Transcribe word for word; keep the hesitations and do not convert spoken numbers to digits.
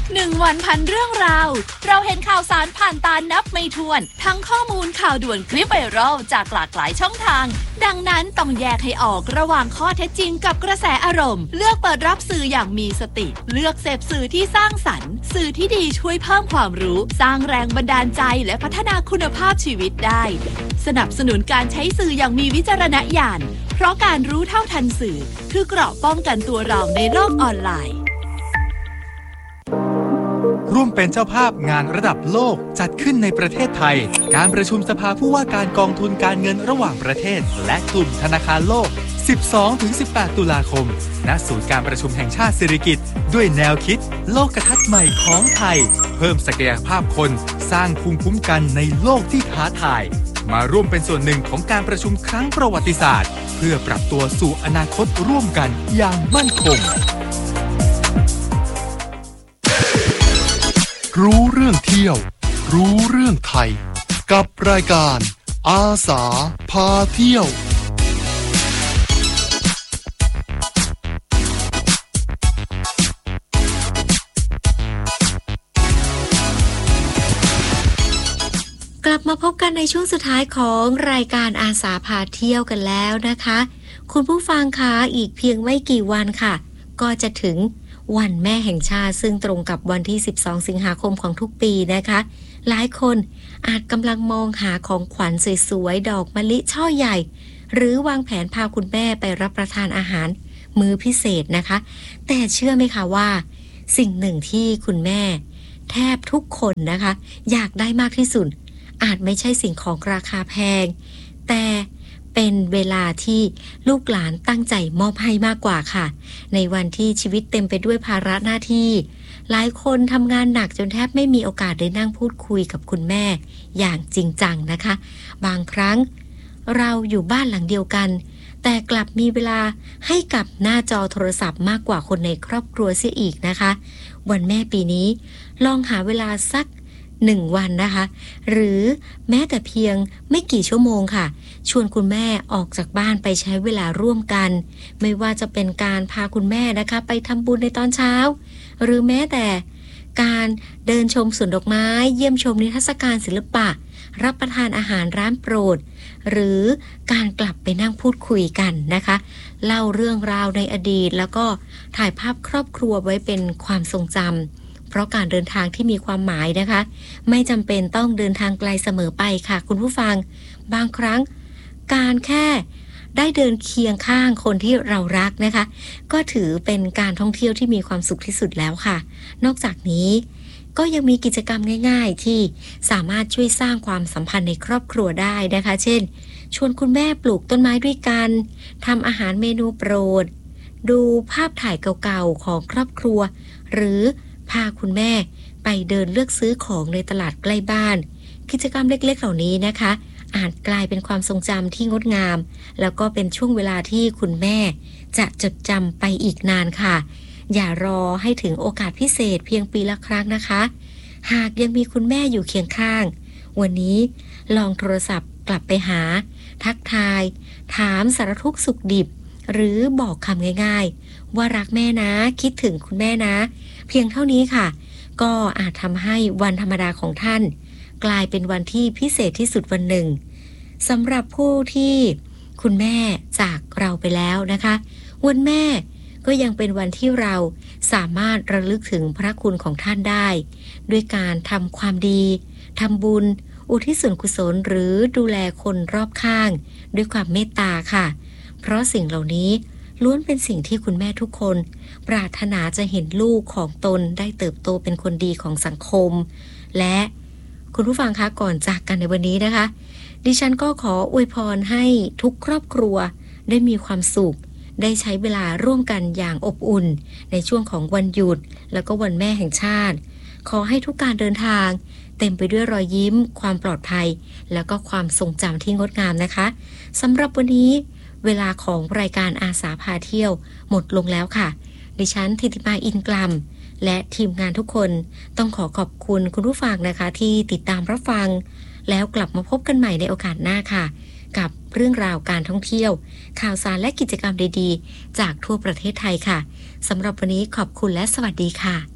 หนึ่งวันพันเรื่องราวเราเห็นข่าวสารผ่านตานับไม่ถ้วนทั้งข้อมูลข่าวด่วนคลิปไวรัลจากหลากหลายช่องทางดังนั้นต้องแยกให้ออกระหว่างข้อเท็จจริงกับกระแสอารมณ์เลือกเปิดรับสื่ออย่างมีสติเลือกเสพสื่อที่สร้างสรรค์สื่อที่ดีช่วยเพิ่มความรู้สร้างแรงบันดาลใจและพัฒนาคุณภาพชีวิตได้สนับสนุนการใช้สื่ออย่างมีวิจารณญาณเพราะการรู้เท่าทันสื่อคือเกราะป้องกันตัวเราในโลกออนไลน์ร่วมเป็นเจ้าภาพงานระดับโลกจัดขึ้นในประเทศไทยการประชุมสภาผู้ว่าการกองทุนการเงินระหว่างประเทศและกลุ่มธนาคารโลก สิบสองถึงสิบแปด ตุลาคมณศูนย์การประชุมแห่งชาติสิริกิติ์ด้วยแนวคิดโลกทัศน์ใหม่ของไทยเพิ่มศักยภาพคนสร้างภูมิคุ้มกันในโลกที่ท้าทายมาร่วมเป็นส่วนหนึ่งของการประชุมครั้งประวัติศาสตร์เพื่อปรับตัวสู่อนาคตร่วมกันอย่างมั่นคงรู้เรื่องเที่ยวรู้เรื่องไทยกับรายการอาสาพาเที่ยวกลับมาพบกันในช่วงสุดท้ายของรายการอาสาพาเที่ยวกันแล้วนะคะคุณผู้ฟังคะอีกเพียงไม่กี่วันค่ะก็จะถึงวันแม่แห่งชาติซึ่งตรงกับวันที่สิบสองสิงหาคมของทุกปีนะคะหลายคนอาจกำลังมองหาของขวัญสวยๆดอกมะลิช่อใหญ่หรือวางแผนพาคุณแม่ไปรับประทานอาหารมื้อพิเศษนะคะแต่เชื่อไหมคะว่าสิ่งหนึ่งที่คุณแม่แทบทุกคนนะคะอยากได้มากที่สุดอาจไม่ใช่สิ่งของราคาแพงแต่เป็นเวลาที่ลูกหลานตั้งใจมอบให้มากกว่าค่ะในวันที่ชีวิตเต็มไปด้วยภาระหน้าที่หลายคนทำงานหนักจนแทบไม่มีโอกาสได้นั่งพูดคุยกับคุณแม่อย่างจริงจังนะคะบางครั้งเราอยู่บ้านหลังเดียวกันแต่กลับมีเวลาให้กับหน้าจอโทรศัพท์มากกว่าคนในครอบครัวเสียอีกนะคะวันแม่ปีนี้ลองหาเวลาสักหนึ่งวันนะคะหรือแม้แต่เพียงไม่กี่ชั่วโมงค่ะชวนคุณแม่ออกจากบ้านไปใช้เวลาร่วมกันไม่ว่าจะเป็นการพาคุณแม่นะคะไปทำบุญในตอนเช้าหรือแม้แต่การเดินชมสวนดอกไม้เยี่ยมชมนิทรรศการศิลปะรับประทานอาหารร้านโปรดหรือการกลับไปนั่งพูดคุยกันนะคะเล่าเรื่องราวในอดีตแล้วก็ถ่ายภาพครอบครัวไว้เป็นความทรงจำเพราะการเดินทางที่มีความหมายนะคะไม่จำเป็นต้องเดินทางไกลเสมอไปค่ะคุณผู้ฟังบางครั้งการแค่ได้เดินเคียงข้างคนที่เรารักนะคะก็ถือเป็นการท่องเที่ยวที่มีความสุขที่สุดแล้วค่ะนอกจากนี้ก็ยังมีกิจกรรมง่ายๆที่สามารถช่วยสร้างความสัมพันธ์ในครอบครัวได้นะคะเช่นชวนคุณแม่ปลูกต้นไม้ด้วยกันทำอาหารเมนูโปรดดูภาพถ่ายเก่าๆของครอบครัวหรือพาคุณแม่ไปเดินเลือกซื้อของในตลาดใกล้บ้านกิจกรรมเล็กๆเหล่านี้นะคะอาจกลายเป็นความทรงจำที่งดงามแล้วก็เป็นช่วงเวลาที่คุณแม่จะจดจำไปอีกนานค่ะอย่ารอให้ถึงโอกาสพิเศษเพียงปีละครั้งนะคะหากยังมีคุณแม่อยู่เคียงข้างวันนี้ลองโทรศัพท์กลับไปหาทักทายถามสารทุกข์สุขดิบหรือบอกคำง่ายๆว่ารักแม่นะคิดถึงคุณแม่นะเพียงเท่านี้ค่ะก็อาจทำให้วันธรรมดาของท่านกลายเป็นวันที่พิเศษที่สุดวันหนึ่งสำหรับผู้ที่คุณแม่จากเราไปแล้วนะคะวันแม่ก็ยังเป็นวันที่เราสามารถระลึกถึงพระคุณของท่านได้ด้วยการทำความดีทำบุญอุทิศส่วนกุศลหรือดูแลคนรอบข้างด้วยความเมตตาค่ะเพราะสิ่งเหล่านี้ล้วนเป็นสิ่งที่คุณแม่ทุกคนปรารถนาจะเห็นลูกของตนได้เติบโตเป็นคนดีของสังคมและคุณผู้ฟังคะก่อนจากกันในวันนี้นะคะดิฉันก็ขออวยพรให้ทุกครอบครัวได้มีความสุขได้ใช้เวลาร่วมกันอย่างอบอุ่นในช่วงของวันหยุดแล้วก็วันแม่แห่งชาติขอให้ทุกการเดินทางเต็มไปด้วยรอยยิ้มความปลอดภัยแล้วก็ความทรงจำที่งดงามนะคะสำหรับวันนี้เวลาของรายการอาสาพาเที่ยวหมดลงแล้วค่ะดิฉันธิติมาอินกลัมและทีมงานทุกคนต้องขอขอบคุณคุณผู้ฟังนะคะที่ติดตามรับฟังแล้วกลับมาพบกันใหม่ในโอกาสหน้าค่ะกับเรื่องราวการท่องเที่ยวข่าวสารและกิจกรรมดีๆจากทั่วประเทศไทยค่ะสำหรับวันนี้ขอบคุณและสวัสดีค่ะ